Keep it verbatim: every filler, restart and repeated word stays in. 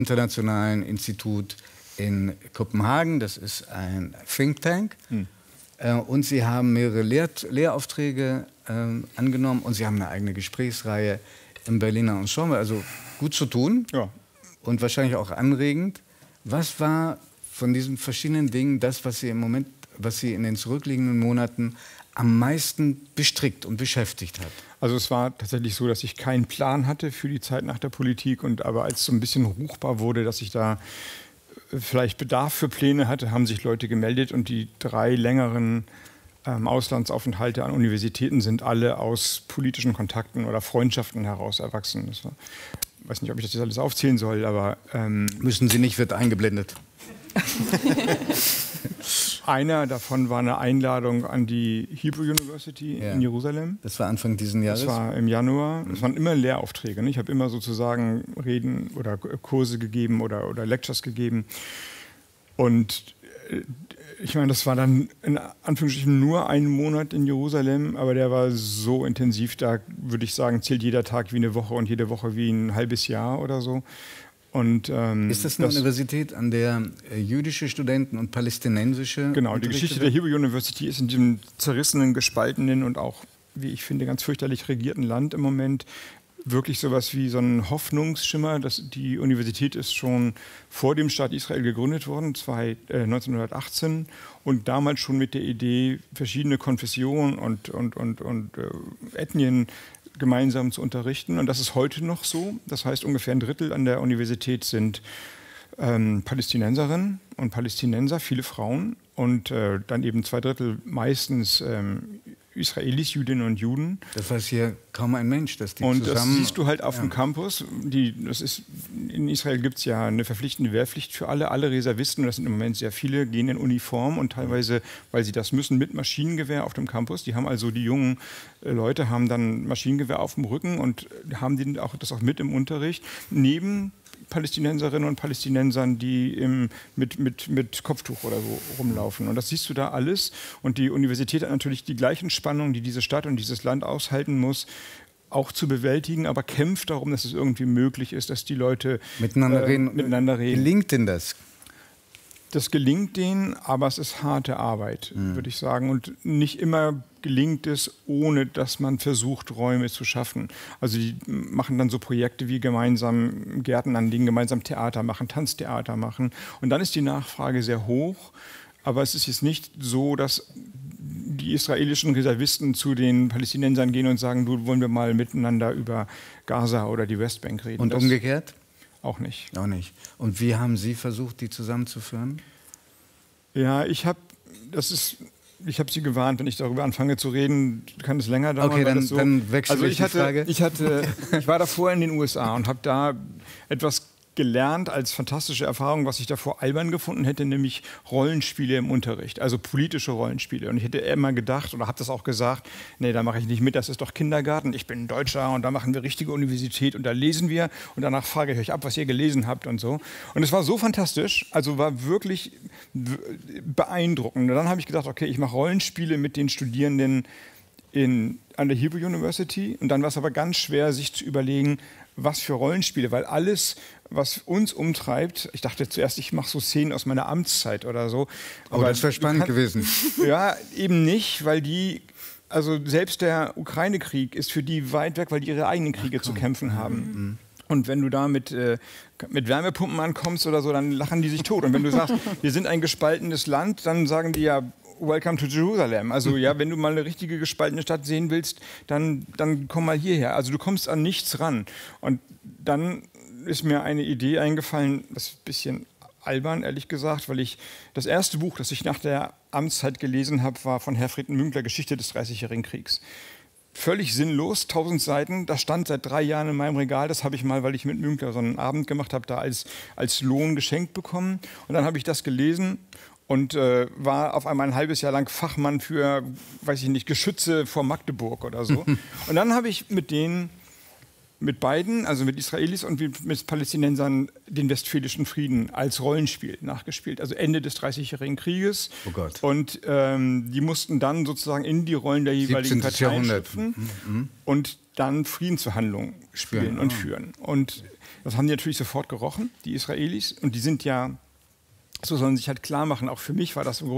Internationalen Institut in Kopenhagen. Das ist ein Think Tank. Hm. Äh, und Sie haben mehrere Lehr Lehraufträge äh, angenommen und Sie haben eine eigene Gesprächsreihe im Berliner Ensemble. Also gut zu tun, ja, und wahrscheinlich auch anregend. Was war von diesen verschiedenen Dingen das, was Sie im Moment, was Sie in den zurückliegenden Monaten am meisten bestrickt und beschäftigt hat? Also es war tatsächlich so, dass ich keinen Plan hatte für die Zeit nach der Politik, und aber als es so ein bisschen ruchbar wurde, dass ich da vielleicht Bedarf für Pläne hatte, haben sich Leute gemeldet, und die drei längeren ähm, Auslandsaufenthalte an Universitäten sind alle aus politischen Kontakten oder Freundschaften heraus erwachsen. Das war, ich weiß nicht, ob ich das jetzt alles aufzählen soll, aber... Ähm, Müssen Sie nicht, wird eingeblendet. Einer davon war eine Einladung an die Hebrew University, ja, in Jerusalem. Das war Anfang diesen Jahres? Das war im Januar. Das waren immer Lehraufträge. Ne? Ich habe immer sozusagen Reden oder Kurse gegeben oder, oder Lectures gegeben. Und äh, ich meine, das war dann in Anführungsstrichen nur ein Monat in Jerusalem, aber der war so intensiv, da würde ich sagen, zählt jeder Tag wie eine Woche und jede Woche wie ein halbes Jahr oder so. Und, ähm, ist das eine das, Universität, an der äh, jüdische Studenten und palästinensische... Genau, die Geschichte der Hebrew University ist in diesem zerrissenen, gespaltenen und auch, wie ich finde, ganz fürchterlich regierten Land im Moment wirklich sowas wie so ein Hoffnungsschimmer. Das, die Universität ist schon vor dem Staat Israel gegründet worden, zwei, äh, neunzehnhundertachtzehn, und damals schon mit der Idee, verschiedene Konfessionen und, und, und, und äh, Ethnien gemeinsam zu unterrichten. Und das ist heute noch so. Das heißt, ungefähr ein Drittel an der Universität sind ähm, Palästinenserinnen und Palästinenser, viele Frauen. Und äh, dann eben zwei Drittel meistens ähm, Israelis, Jüdinnen und Juden. Das heißt hier kaum ein Mensch, dass die und zusammen... Und das siehst du halt auf ja. dem Campus. Die, das ist, in Israel gibt es ja eine verpflichtende Wehrpflicht für alle. Alle Reservisten, und das sind im Moment sehr viele, gehen in Uniform und teilweise, weil sie das müssen, mit Maschinengewehr auf dem Campus. Die haben also, die jungen äh, Leute haben dann Maschinengewehr auf dem Rücken und haben die auch, das auch mit im Unterricht. Neben Palästinenserinnen und Palästinensern, die im, mit, mit, mit Kopftuch oder so rumlaufen. Und das siehst du da alles. Und die Universität hat natürlich die gleichen Spannungen, die diese Stadt und dieses Land aushalten muss, auch zu bewältigen, aber kämpft darum, dass es irgendwie möglich ist, dass die Leute miteinander, äh, reden. miteinander reden. Gelingt denn das? Das gelingt denen, aber es ist harte Arbeit, mhm. würde ich sagen. Und nicht immer gelingt es, ohne dass man versucht, Räume zu schaffen. Also die machen dann so Projekte wie gemeinsam Gärten anlegen, gemeinsam Theater machen, Tanztheater machen. Und dann ist die Nachfrage sehr hoch. Aber es ist jetzt nicht so, dass die israelischen Reservisten zu den Palästinensern gehen und sagen, du, wollen wir mal miteinander über Gaza oder die Westbank reden. Und das umgekehrt? Auch nicht. Auch nicht. Und wie haben Sie versucht, die zusammenzuführen? Ja, ich habe, das ist, ich habe Sie gewarnt, wenn ich darüber anfange zu reden, kann es länger dauern. Okay, dann, so, dann wechsle also ich, ich die hatte, Frage. Ich, hatte, ich war davor in den U S A und habe da etwas gelernt als fantastische Erfahrung, was ich davor albern gefunden hätte, nämlich Rollenspiele im Unterricht, also politische Rollenspiele. Und ich hätte immer gedacht oder habe das auch gesagt, nee, da mache ich nicht mit, das ist doch Kindergarten, ich bin ein Deutscher und da machen wir richtige Universität und da lesen wir und danach frage ich euch ab, was ihr gelesen habt und so. Und es war so fantastisch, also war wirklich beeindruckend. Und dann habe ich gedacht, okay, ich mache Rollenspiele mit den Studierenden in, an der Hebrew University, und dann war es aber ganz schwer, sich zu überlegen, was für Rollenspiele, weil alles, was uns umtreibt, ich dachte zuerst, ich mache so Szenen aus meiner Amtszeit oder so. Oh, aber das wäre spannend kann, gewesen. Ja, eben nicht, weil die, also selbst der Ukraine-Krieg ist für die weit weg, weil die ihre eigenen Kriege Ach, zu kämpfen haben. Mhm. Und wenn du da mit, äh, mit Wärmepumpen ankommst oder so, dann lachen die sich tot. Und wenn du sagst, wir sind ein gespaltenes Land, dann sagen die ja, Welcome to Jerusalem. Also ja, wenn du mal eine richtige gespaltene Stadt sehen willst, dann, dann komm mal hierher. Also du kommst an nichts ran. Und dann ist mir eine Idee eingefallen, das ist ein bisschen albern, ehrlich gesagt, weil ich das erste Buch, das ich nach der Amtszeit gelesen habe, war von Herfried Münkler, Geschichte des Dreißigjährigen Kriegs. Völlig sinnlos, tausend Seiten, das stand seit drei Jahren in meinem Regal, das habe ich mal, weil ich mit Münkler so einen Abend gemacht habe, da als, als Lohn geschenkt bekommen. Und dann habe ich das gelesen und äh, war auf einmal ein halbes Jahr lang Fachmann für, weiß ich nicht, Geschütze vor Magdeburg oder so. Und dann habe ich mit denen, mit beiden, also mit Israelis und mit Palästinensern, den Westfälischen Frieden als Rollenspiel nachgespielt. Also Ende des Dreißigjährigen Krieges. Oh Gott. Und ähm, die mussten dann sozusagen in die Rollen der jeweiligen Parteien schlüpfen mhm. und dann Friedensverhandlungen spielen ja, und führen. Und Das haben die natürlich sofort gerochen, die Israelis. Und die sind ja, so sollen sich halt klar machen, auch für mich war das im Grunde